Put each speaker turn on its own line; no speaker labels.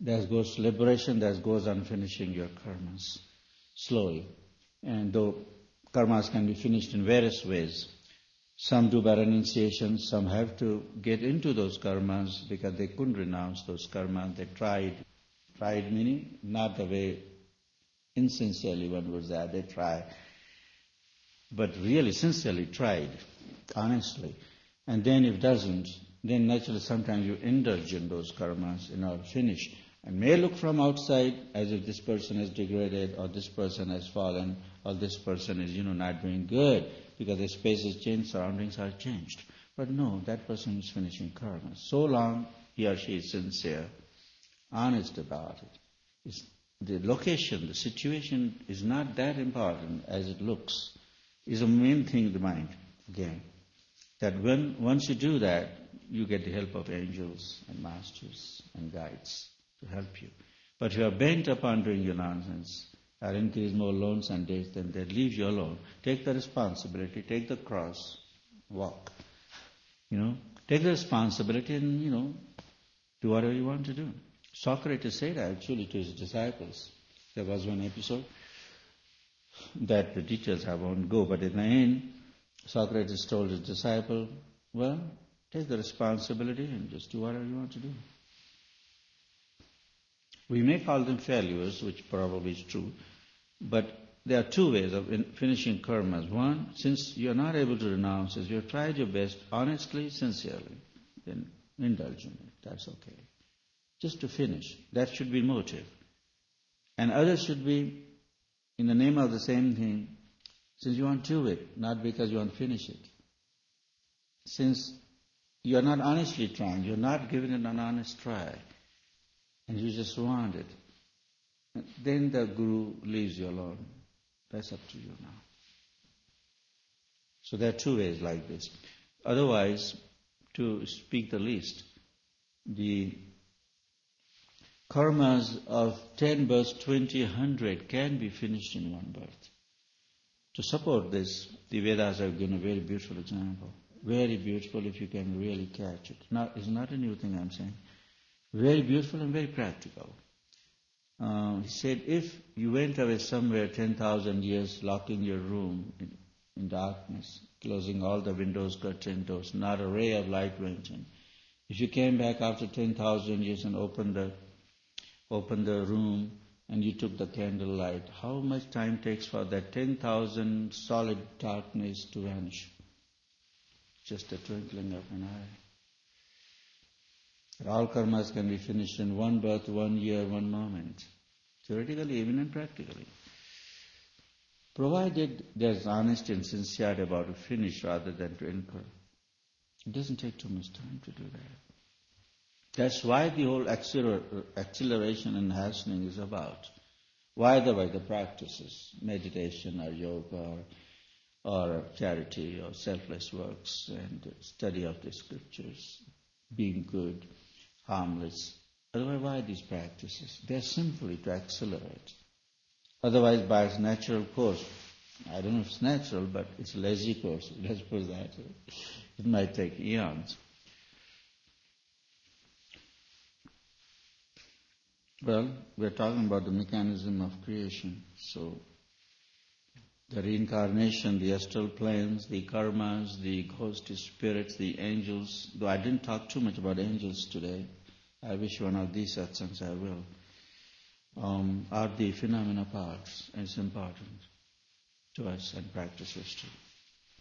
There goes liberation, there goes on finishing your karmas slowly. And though karmas can be finished in various ways, some do by renunciation, some have to get into those karmas because they couldn't renounce those karmas. They tried. Tried meaning not the way insincerely one would say, they try, but really sincerely tried, honestly. And then if it doesn't, then naturally sometimes you indulge in those karmas in order to finish. And may look from outside as if this person has degraded, or this person has fallen, or this person is, not doing good, because the space has changed, surroundings are changed. But no, that person is finishing karma. So long he or she is sincere, honest about it. The location, the situation is not that important as it looks. Is the main thing in the mind, again. That once you do that, you get the help of angels and masters and guides to help you. But if you are bent upon doing your nonsense, or increase more loans and debts, then they leave you alone. Take the responsibility, take the cross, walk. Take the responsibility and, do whatever you want to do. Socrates said actually to his disciples. There was one episode that the details I won't go, but in the end, Socrates told his disciple, well, take the responsibility and just do whatever you want to do. We may call them failures, which probably is true, but there are two ways of finishing karmas. One, since you're not able to renounce it, you've tried your best, honestly, sincerely, then indulge in it. That's okay. Just to finish. That should be motive. And others should be in the name of the same thing, since you want to do it, not because you want to finish it. Since you are not honestly trying, you're not giving it an honest try, and you just want it, then the Guru leaves you alone. That's up to you now. So there are two ways like this. Otherwise, to speak the least, the karmas of 10 births, 20, 100 can be finished in one birth. To support this, the Vedas have given a very beautiful example. Very beautiful if you can really catch it. It's not a new thing I'm saying. Very beautiful and very practical. He said, if you went away somewhere 10,000 years, locking your room in darkness, closing all the windows, curtain doors, not a ray of light went in. If you came back after 10,000 years and opened the room and you took the candlelight, how much time takes for that 10,000 solid darkness to vanish? Just a twinkling of an eye. All karmas can be finished in one birth, 1 year, 1 moment. Theoretically, even and practically. Provided there's honesty and sincerity about to finish rather than to incur. It doesn't take too much time to do that. That's why the whole acceleration and hastening is about. Why the practices, meditation or yoga or charity or selfless works and study of the scriptures, being good, harmless. Otherwise, why these practices? They're simply to accelerate. Otherwise, by its natural course, I don't know if it's natural, but it's a lazy course. Let's put that. It might take eons. Well, we're talking about the mechanism of creation. So, the reincarnation, the astral planes, the karmas, the ghost spirits, the angels. Though I didn't talk too much about angels today, I wish one of these satsangs I will. Are the phenomena parts, and it's important to us and practices too.